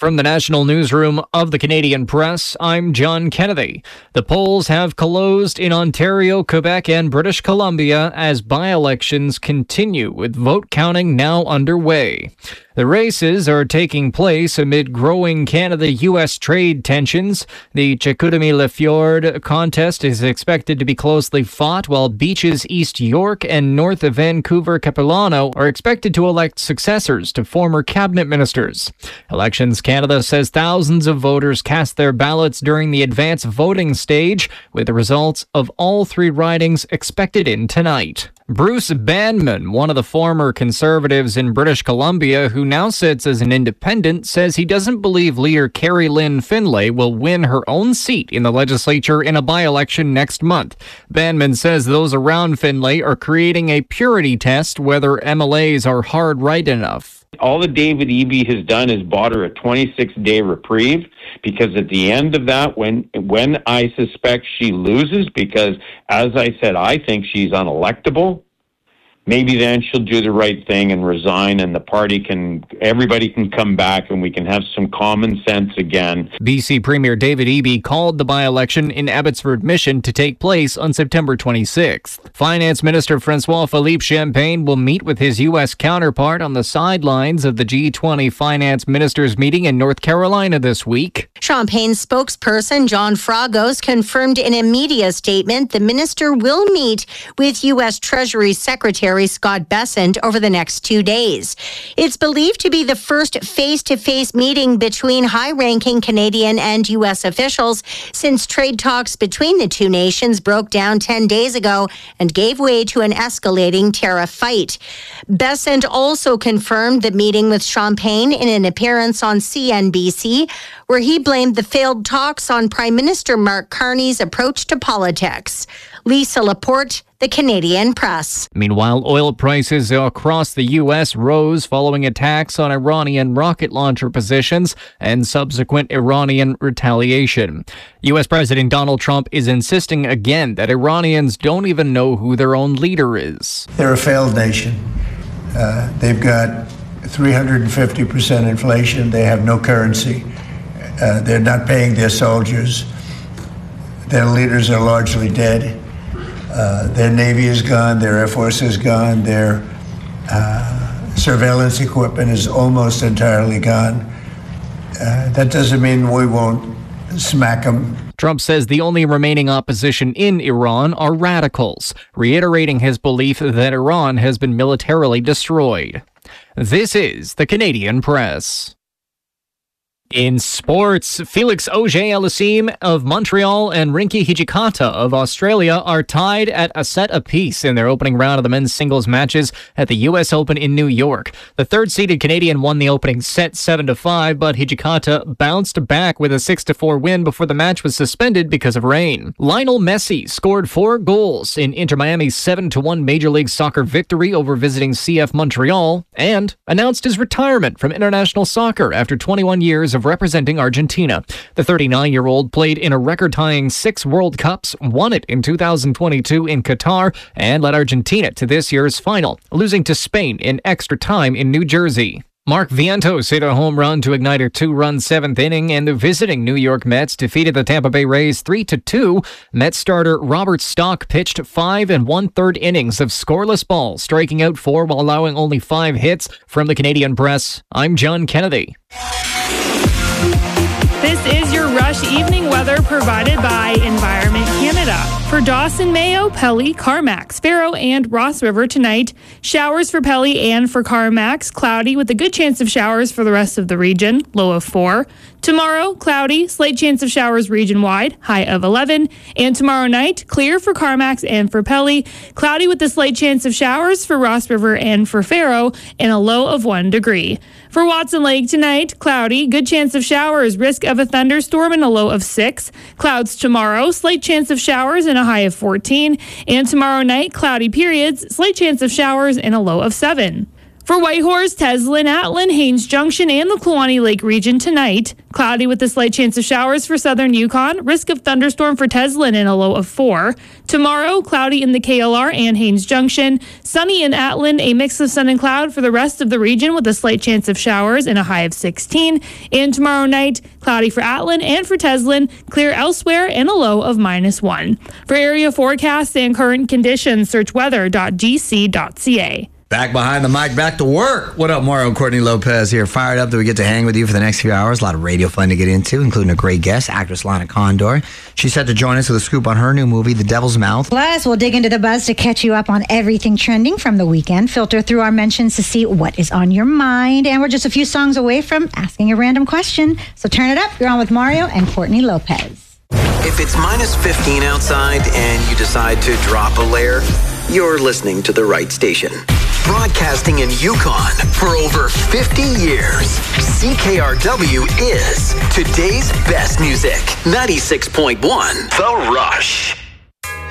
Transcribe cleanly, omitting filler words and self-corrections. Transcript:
From the National Newsroom of the Canadian Press, I'm John Kennedy. The polls have closed in Ontario, Quebec, and British Columbia as by-elections continue, with vote counting now underway. The races are taking place amid growing Canada-U.S. trade tensions. The Chicoutimi-Le contest is expected to be closely fought, while Beaches East York and North Vancouver-Capilano are expected to elect successors to former cabinet ministers. Elections Canada says thousands of voters cast their ballots during the advance voting stage, with the results of all three ridings expected in tonight. Bruce Banman, one of the former Conservatives in British Columbia who now sits as an independent, says he doesn't believe leader Carrie Lynn Finlay will win her own seat in the legislature in a by-election next month. Banman says those around Finlay are creating a purity test whether MLAs are hard-right enough. All that David Eby has done is bought her a 26-day reprieve, because at the end of that, when I suspect she loses, because as I said, I think she's unelectable, maybe then she'll do the right thing and resign, and everybody can come back and we can have some common sense again. BC Premier David Eby called the by-election in Abbotsford Mission to take place on September 26th. Finance Minister François-Philippe Champagne will meet with his U.S. counterpart on the sidelines of the G20 Finance Ministers meeting in North Carolina this week. Champagne's spokesperson John Fragos confirmed in a media statement the minister will meet with U.S. Treasury Secretary Scott Bessent over the next 2 days. It's believed to be the first face-to-face meeting between high-ranking Canadian and U.S. officials since trade talks between the two nations broke down 10 days ago and gave way to an escalating tariff fight. Bessent also confirmed the meeting with Champagne in an appearance on CNBC, where he blamed the failed talks on Prime Minister Mark Carney's approach to politics. Lisa Laporte, The Canadian Press. Meanwhile, oil prices across the U.S. rose following attacks on Iranian rocket launcher positions and subsequent Iranian retaliation. U.S. President Donald Trump is insisting again that Iranians don't even know who their own leader is. They're a failed nation. They've got 350% inflation. They have no currency. They're not paying their soldiers. Their leaders are largely dead. Their Navy is gone, their Air Force is gone, their surveillance equipment is almost entirely gone. That doesn't mean we won't smack them. Trump says the only remaining opposition in Iran are radicals, reiterating his belief that Iran has been militarily destroyed. This is the Canadian Press. In sports, Felix Auger-Aliassime of Montreal and Rinky Hijikata of Australia are tied at a set apiece in their opening round of the men's singles matches at the U.S. Open in New York. The third-seeded Canadian won the opening set 7-5, but Hijikata bounced back with a 6-4 win before the match was suspended because of rain. Lionel Messi scored 4 goals in Inter Miami's 7-1 Major League Soccer victory over visiting CF Montreal, and announced his retirement from international soccer after 21 years of representing Argentina. The 39-year-old played in a record-tying 6 World Cups, won it in 2022 in Qatar, and led Argentina to this year's final, losing to Spain in extra time in New Jersey. Mark Vientos hit a home run to ignite a 2-run 7th inning, and the visiting New York Mets defeated the Tampa Bay Rays 3-2. Mets starter Robert Stock pitched 5 1/3 innings of scoreless ball, striking out 4 while allowing only 5 hits. From the Canadian Press, I'm John Kennedy. This is your Rush Evening weather provided by Environment Canada. For Dawson, Mayo, Pelly, Carmacks, Faro, and Ross River tonight, showers for Pelly and for Carmacks, cloudy with a good chance of showers for the rest of the region, low of 4. Tomorrow, cloudy, slight chance of showers region-wide, high of 11. And tomorrow night, clear for Carmacks and for Pelly, cloudy with a slight chance of showers for Ross River and for Faro, and a low of 1 degree. For Watson Lake tonight, cloudy, good chance of showers, risk of a thunderstorm and a low of 6. Clouds tomorrow, slight chance of showers and a high of 14. And tomorrow night, cloudy periods, slight chance of showers and a low of 7. For Whitehorse, Teslin, Atlin, Haines Junction, and the Kluane Lake region tonight. Cloudy with a slight chance of showers for southern Yukon. Risk of thunderstorm for Teslin and a low of 4. Tomorrow, cloudy in the KLR and Haines Junction. Sunny in Atlin, a mix of sun and cloud for the rest of the region with a slight chance of showers and a high of 16. And tomorrow night, cloudy for Atlin and for Teslin. Clear elsewhere and a low of -1. For area forecasts and current conditions, search weather.gc.ca. Back behind the mic, back to work. What up, Mario? Courtney Lopez here. Fired up that we get to hang with you for the next few hours. A lot of radio fun to get into, including a great guest, actress Lana Condor. She's set to join us with a scoop on her new movie, The Devil's Mouth. Plus, we'll dig into the buzz to catch you up on everything trending from the weekend, filter through our mentions to see what is on your mind, and we're just a few songs away from asking a random question. So turn it up. You're on with Mario and Courtney Lopez. If it's -15 outside and you decide to drop a layer, you're listening to the right station. Broadcasting in Yukon for over 50 years, CKRW is today's best music. 96.1 The Rush.